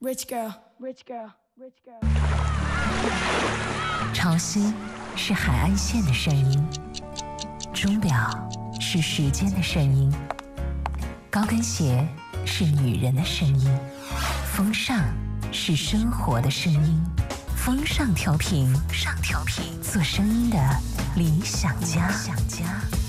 Rich girl, rich girl, rich girl。 潮汐是海岸线的声音，钟表是时间的声音，高跟鞋是女人的声音，风尚是生活的声音。风尚调频，做声音的理想家。